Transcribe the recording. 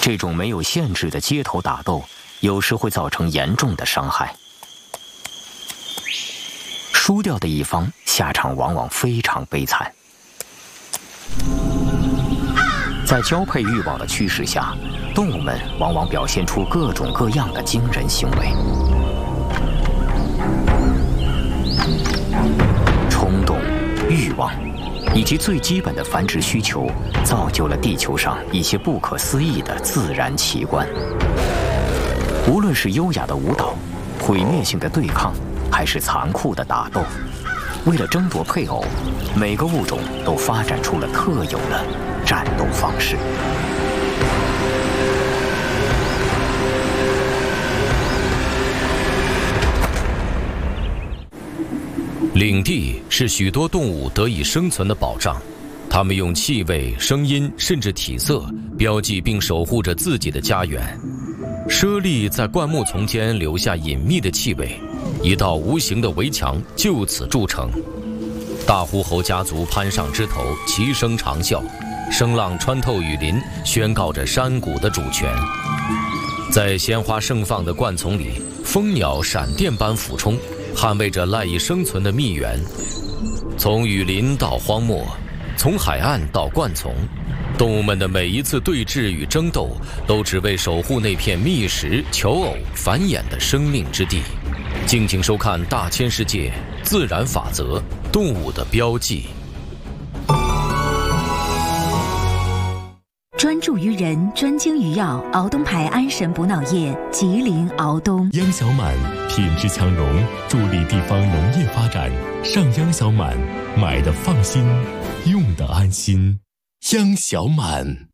这种没有限制的街头打斗，有时会造成严重的伤害。输掉的一方下场往往非常悲惨。在交配欲望的驱使下，动物们往往表现出各种各样的惊人行为。冲动、欲望以及最基本的繁殖需求，造就了地球上一些不可思议的自然奇观。无论是优雅的舞蹈、毁灭性的对抗，还是残酷的打斗，为了争夺配偶，每个物种都发展出了特有的战斗方式。 领地是许多动物得以生存的保障，它们用气味、声音甚至体色标记并守护着自己的家园。猞猁在灌木丛间留下隐秘的气味，一道无形的围墙就此筑成。大狐猴家族攀上枝头，齐声长啸，声浪穿透雨林，宣告着山谷的主权。在鲜花盛放的灌丛里，蜂鸟闪电般俯冲，捍卫着赖以生存的蜜源。从雨林到荒漠，从海岸到灌丛，动物们的每一次对峙与争斗，都只为守护那片觅食、求偶、繁衍的生命之地。敬请收看《大千世界：自然法则：动物的标记》。 专注于人，专精于药，敖东牌安神补脑液，吉林敖东。 央小满品质强融，助力地方农业发展。上央小满，买的放心，用的安心。央小满。